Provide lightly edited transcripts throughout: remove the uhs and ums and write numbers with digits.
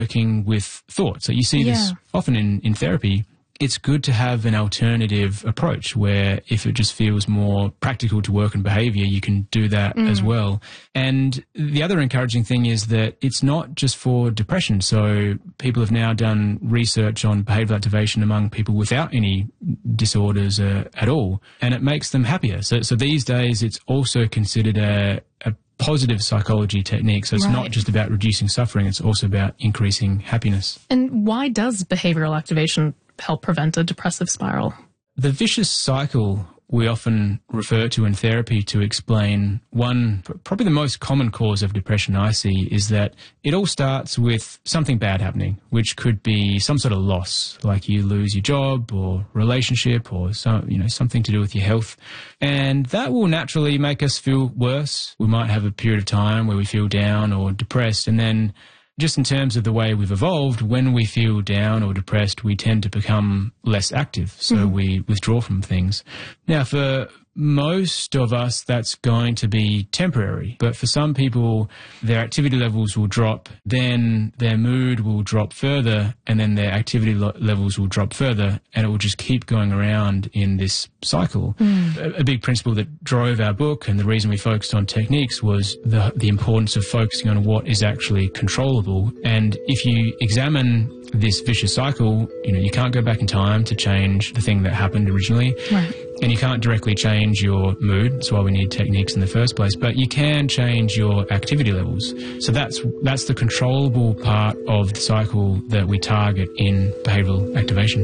working with thoughts. So you see this often in therapy. It's good to have an alternative approach where if it just feels more practical to work on behaviour, you can do that as well. And the other encouraging thing is that it's not just for depression. So people have now done research on behavioural activation among people without any disorders at all, and it makes them happier. So these days it's also considered a positive psychology technique. So it's not just about reducing suffering, it's also about increasing happiness. And why does behavioural activation help prevent a depressive spiral? The vicious cycle we often refer to in therapy to explain one, probably the most common cause of depression I see, is that it all starts with something bad happening, which could be some sort of loss, like you lose your job or relationship or something to do with your health. And that will naturally make us feel worse. We might have a period of time where we feel down or depressed, and then just in terms of the way we've evolved, when we feel down or depressed, we tend to become less active. So we withdraw from things. Now, for most of us, that's going to be temporary. But for some people, their activity levels will drop, then their mood will drop further, and then their activity levels will drop further, and it will just keep going around in this cycle. A big principle that drove our book and the reason we focused on techniques was the importance of focusing on what is actually controllable. And if you examine this vicious cycle, you can't go back in time to change the thing that happened originally. Right. And you can't directly change your mood. That's why we need techniques in the first place. But you can change your activity levels. So that's the controllable part of the cycle that we target in behavioural activation.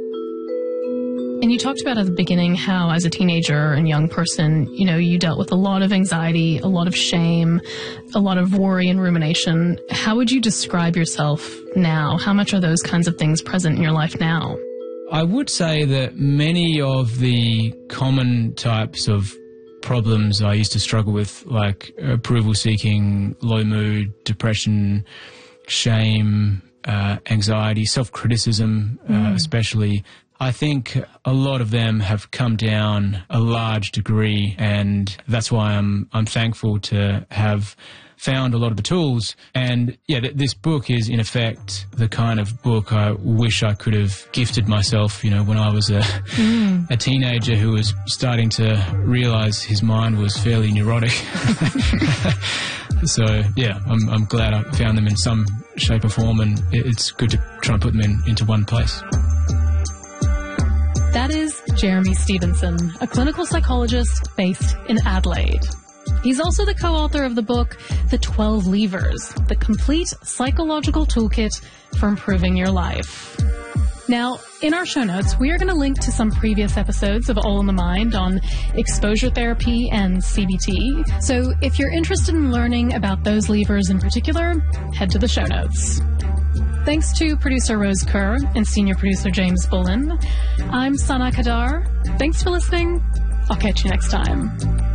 And you talked about at the beginning how as a teenager and young person, you dealt with a lot of anxiety, a lot of shame, a lot of worry and rumination. How would you describe yourself now? How much are those kinds of things present in your life now? I would say that many of the common types of problems I used to struggle with, like approval-seeking, low mood, depression, shame, anxiety, self-criticism especially, I think a lot of them have come down a large degree, and that's why I'm thankful to have found a lot of the tools. And this book is in effect the kind of book I wish I could have gifted myself, when I was a teenager who was starting to realise his mind was fairly neurotic. So I'm glad I found them in some shape or form, and it's good to try and put them into one place. That is Jeremy Stevenson, a clinical psychologist based in Adelaide. He's also the co-author of the book, The 12 Levers, the complete psychological toolkit for improving your life. Now, in our show notes, we are going to link to some previous episodes of All in the Mind on exposure therapy and CBT. So if you're interested in learning about those levers in particular, head to the show notes. Thanks to producer Rose Kerr and senior producer James Bullen. I'm Sana Kadar. Thanks for listening. I'll catch you next time.